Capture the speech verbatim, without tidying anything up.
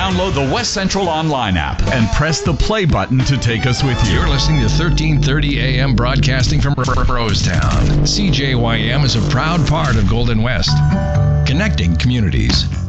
download the West Central Online app and press the play button to take us with you. You're listening to thirteen thirty A M broadcasting from Rosetown. C J Y M is a proud part of Golden West, connecting communities.